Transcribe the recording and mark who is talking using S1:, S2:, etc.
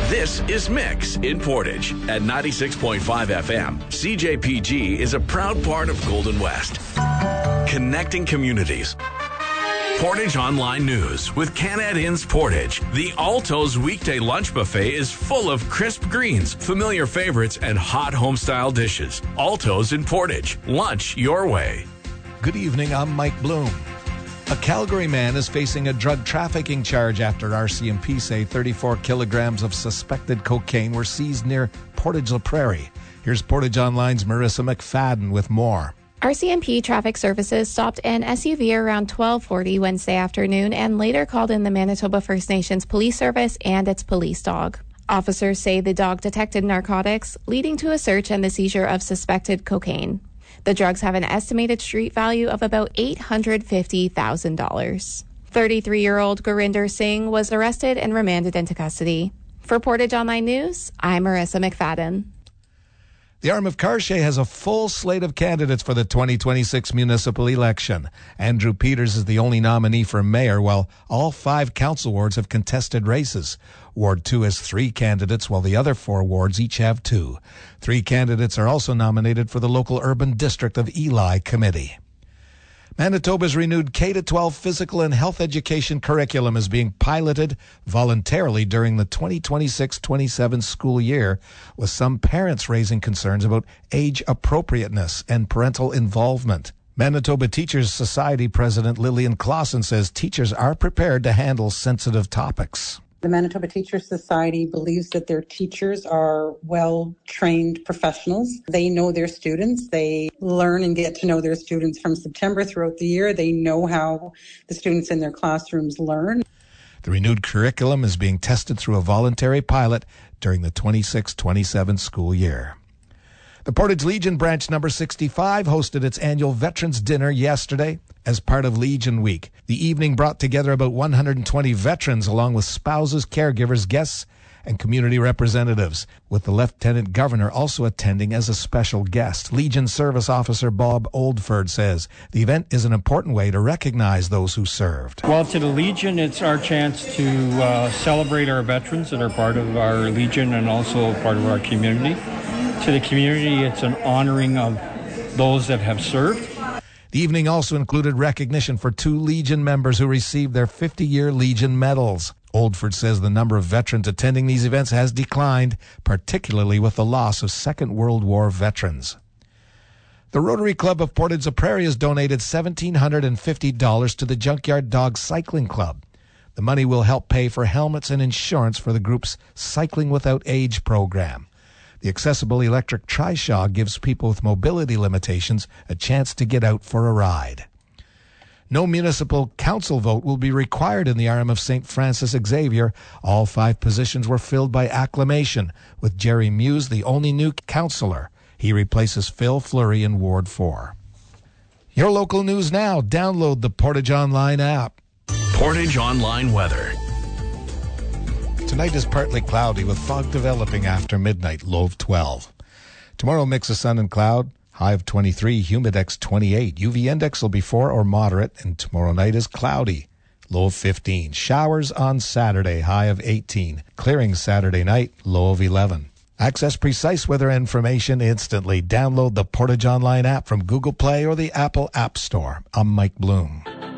S1: This is Mix in Portage at 96.5 FM. CJPG is a proud part of Golden West, connecting communities. Portage Online News with Canad Inns Portage. The Alto's weekday lunch buffet is full of crisp greens, familiar favorites, and hot home-style dishes. Alto's in Portage. Lunch your way.
S2: Good evening, I'm Mike Bloom. A Calgary man is facing a drug trafficking charge after RCMP say 34 kilograms of suspected cocaine were seized near Portage-La Prairie. Here's Portage Online's Marissa McFadden with more.
S3: RCMP Traffic Services stopped an SUV around 12:40 Wednesday afternoon and later called in the Manitoba First Nations Police Service and its police dog. Officers say the dog detected narcotics, leading to a search and the seizure of suspected cocaine. The drugs have an estimated street value of about $850,000. 33-year-old Gurinder Singh was arrested and remanded into custody. For Portage Online News, I'm Marissa McFadden.
S2: The Arm of Cartier has a full slate of candidates for the 2026 municipal election. Andrew Peters is the only nominee for mayor, while all 5 council wards have contested races. Ward 2 has 3 candidates, while the other 4 wards each have 2. 3 candidates are also nominated for the local urban district of Ely Committee. Manitoba's renewed K-12 physical and health education curriculum is being piloted voluntarily during the 2026-27 school year, with some parents raising concerns about age appropriateness and parental involvement. Manitoba Teachers Society President Lillian Clausen says teachers are prepared to handle sensitive topics.
S4: The Manitoba Teachers Society believes that their teachers are well-trained professionals. They know their students. They learn and get to know their students from September throughout the year. They know how the students in their classrooms learn.
S2: The renewed curriculum is being tested through a voluntary pilot during the 26-27 school year. The Portage Legion Branch number 65 hosted its annual Veterans Dinner yesterday as part of Legion Week. The evening brought together about 120 veterans along with spouses, caregivers, guests, and community representatives, with the Lieutenant Governor also attending as a special guest. Legion Service Officer Bob Oldford says the event is an important way to recognize those who served.
S5: Well, to the Legion, it's our chance to celebrate our veterans that are part of our Legion and also part of our community. To the community, it's an honoring of those that have served.
S2: The evening also included recognition for 2 Legion members who received their 50-year Legion medals. Oldford says the number of veterans attending these events has declined, particularly with the loss of Second World War veterans. The Rotary Club of Portage-La Prairie has donated $1,750 to the Junkyard Dog Cycling Club. The money will help pay for helmets and insurance for the group's Cycling Without Age program. The accessible electric trishaw gives people with mobility limitations a chance to get out for a ride. No municipal council vote will be required in the Arm of St. Francis Xavier. All 5 positions were filled by acclamation, with Jerry Muse the only new councillor. He replaces Phil Fleury in Ward 4. Your local news now. Download the Portage Online app.
S1: Portage Online weather.
S2: Tonight is partly cloudy with fog developing after midnight, low of 12. Tomorrow, mix of sun and cloud, high of 23, humidex 28. UV index will be 4 or moderate, and tomorrow night is cloudy, low of 15. Showers on Saturday, high of 18. Clearing Saturday night, low of 11. Access precise weather information instantly. Download the Portage Online app from Google Play or the Apple App Store. I'm Mike Bloom.